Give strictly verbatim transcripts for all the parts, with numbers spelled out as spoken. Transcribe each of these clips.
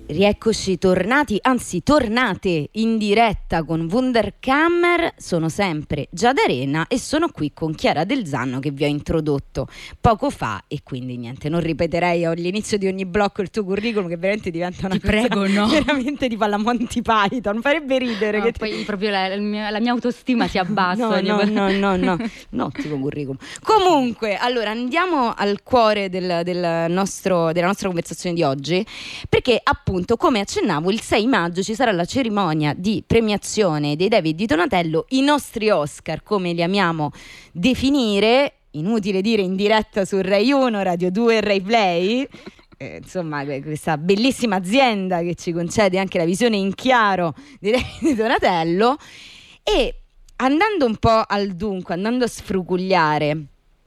Rieccoci tornati, anzi tornate in diretta con Wunderkammer. Sono sempre Giada Arena e sono qui con Chiara Del Zanno che vi ho introdotto poco fa e quindi niente, non ripeterei all'inizio di ogni blocco il tuo curriculum che veramente diventa una Ti cosa prego, no. veramente tipo alla Monty Python, farebbe ridere. No, che poi ti... proprio la, la, mia, la mia autostima si abbassa. No, no, no, no, no, un ottimo curriculum. Comunque, allora andiamo al cuore del, del nostro, della nostra conversazione di oggi, perché appunto, come accennavo, il sei maggio ci sarà la cerimonia di premiazione dei David di Donatello, i nostri Oscar, come li amiamo definire, inutile dire in diretta su Rai uno, Radio due e Rai Play. Eh, insomma, questa bellissima azienda che ci concede anche la visione in chiaro di David di Donatello. E andando un po' al dunque, andando a sfrugugliare,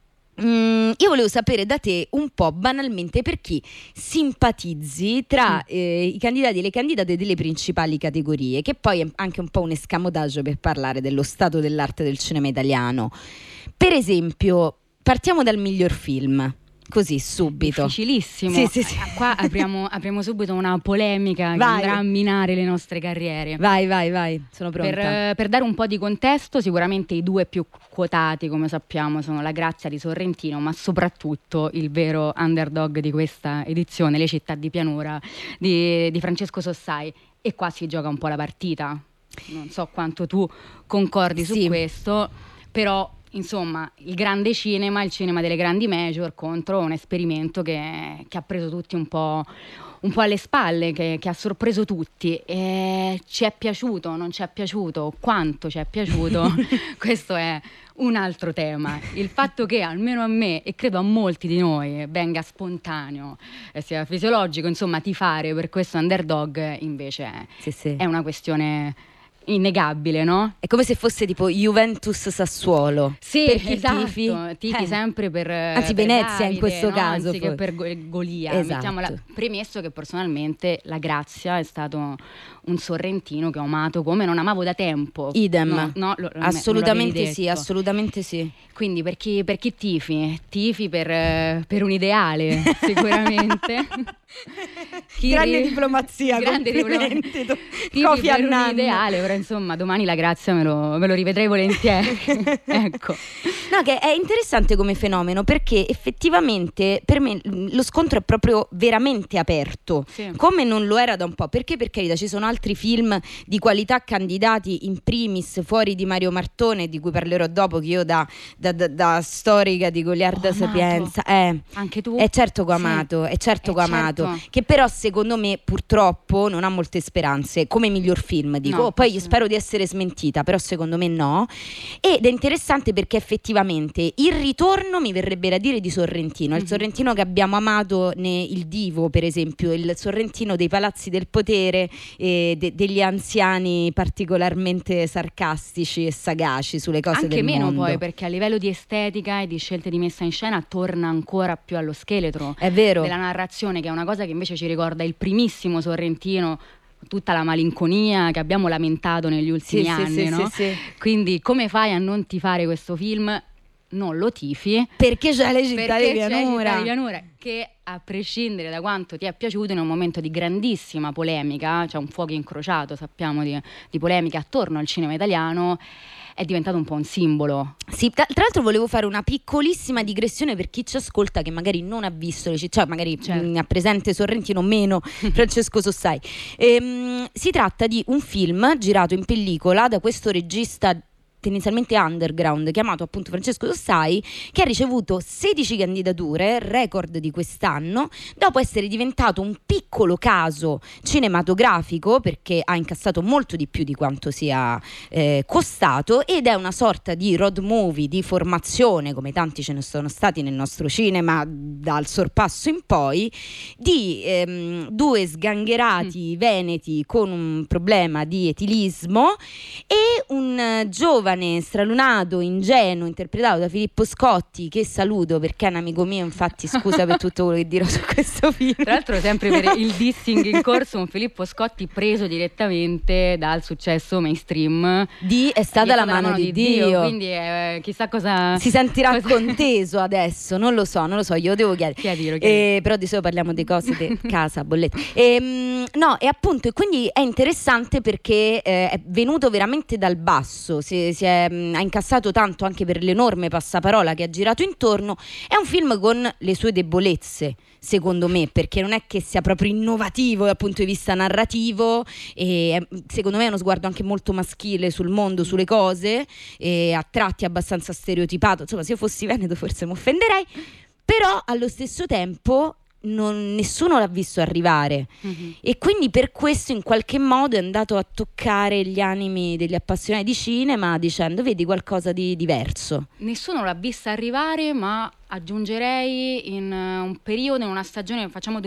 Mm, io volevo sapere da te un po' banalmente per chi simpatizzi tra eh, i candidati e le candidate delle principali categorie, che poi è anche un po' un escamotage per parlare dello stato dell'arte del cinema italiano. Per esempio, partiamo dal miglior film. Così subito. Difficilissimo. Sì, sì, sì. Qua apriamo, apriamo subito una polemica Vai. che andrà a minare le nostre carriere. Vai, vai, vai, sono pronta. Per, per dare un po' di contesto, sicuramente i due più quotati, come sappiamo, sono La Grazia di Sorrentino, ma soprattutto il vero underdog di questa edizione, Le città di pianura di, di Francesco Sossai. E qua si gioca un po' la partita. Non so quanto tu concordi sì. su questo, però insomma, il grande cinema, il cinema delle grandi major contro un esperimento che, che ha preso tutti un po', un po' alle spalle, che, che ha sorpreso tutti. E ci è piaciuto, non ci è piaciuto, quanto ci è piaciuto, questo è un altro tema. Il fatto che almeno a me, e credo a molti di noi, venga spontaneo, eh, sia fisiologico, insomma, tifare per questo underdog, invece è, sì, sì. è una questione innegabile, no? È come se fosse tipo Juventus Sassuolo. Sì, per chi esatto, tifi, tifi eh. sempre per anzi per Venezia Davide, in questo no? caso anziché poi. per Go- Golia, esatto. mettiamola. Premesso che personalmente La Grazia è stato un sorrentino che ho amato come non amavo da tempo. Idem. No, no, lo, assolutamente me, sì, assolutamente sì. Quindi per chi, per chi tifi? Tifi per, per un ideale, sicuramente. Chi grande ri... diplomazia, grande diplomazia. Tifi per Annan. Un ideale, però insomma domani La Grazia me lo, me lo rivedrei volentieri. Ecco. No, che è interessante come fenomeno, perché effettivamente per me lo scontro è proprio veramente aperto, sì. Come non lo era da un po', perché per carità ci sono altri film di qualità candidati, in primis Fuori di Mario Martone, di cui parlerò dopo, che io da, da, da, da storica di Goliarda Sapienza eh, anche tu? È certo che ho sì. amato, è certo è che ho amato, certo. Che però secondo me purtroppo non ha molte speranze come miglior film, dico, no, oh, poi io spero di essere smentita, però secondo me no. Ed è interessante perché effettivamente il ritorno, mi verrebbe da dire, di Sorrentino, il mm-hmm. Sorrentino che abbiamo amato nel Divo, per esempio, il Sorrentino dei palazzi del potere, eh, de- degli anziani particolarmente sarcastici e sagaci sulle cose anche del meno mondo. Poi perché a livello di estetica e di scelte di messa in scena torna ancora più allo scheletro, è vero, della narrazione, che è una cosa che invece ci ricorda il primissimo Sorrentino, tutta la malinconia che abbiamo lamentato negli ultimi sì, anni, sì, no? sì, sì. Quindi come fai a non tifare questo film? Non lo tifi perché c'è Le città di pianura. C'è Città di pianura, che a prescindere da quanto ti è piaciuto, in un momento di grandissima polemica, c'è cioè un fuoco incrociato, sappiamo, di, di polemica attorno al cinema italiano, è diventato un po' un simbolo. Sì, tra, tra l'altro volevo fare una piccolissima digressione per chi ci ascolta che magari non ha visto le città, cioè magari certo. mh, ha presente Sorrentino meno Francesco Sossai. Ehm, si tratta di un film girato in pellicola da questo regista tendenzialmente underground chiamato appunto Francesco Sossai, che ha ricevuto sedici candidature, record di quest'anno, dopo essere diventato un piccolo caso cinematografico perché ha incassato molto di più di quanto sia eh, costato, ed è una sorta di road movie di formazione, come tanti ce ne sono stati nel nostro cinema dal Sorpasso in poi, di ehm, due sgangherati mm. veneti con un problema di etilismo e un giovane giovane, stralunato, ingenuo, interpretato da Filippo Scotti, che saluto perché è un amico mio, infatti scusa per tutto quello che dirò su questo film. Tra l'altro sempre per il dissing in corso, un Filippo Scotti preso direttamente dal successo mainstream di È stata la mano, mano di Dio, Dio. Quindi eh, chissà cosa si sentirà cosa... conteso adesso, non lo so, non lo so, io devo chiedere. Chiedilo, chiedilo. Eh, però di solito parliamo di cose di casa, bollette. E, no, e appunto, e quindi è interessante perché eh, è venuto veramente dal basso, si, si è, mh, ha incassato tanto anche per l'enorme passaparola che ha girato intorno. È un film con le sue debolezze, secondo me, perché non è che sia proprio innovativo dal punto di vista narrativo, e secondo me è uno sguardo anche molto maschile sul mondo, sulle cose, e a tratti abbastanza stereotipato. Insomma, se io fossi veneto forse mi offenderei, però allo stesso tempo non, nessuno l'ha visto arrivare, mm-hmm. e quindi per questo in qualche modo è andato a toccare gli animi degli appassionati di cinema, dicendo: vedi, qualcosa di diverso. Nessuno l'ha vista arrivare, ma aggiungerei in un periodo, in una stagione, facciamo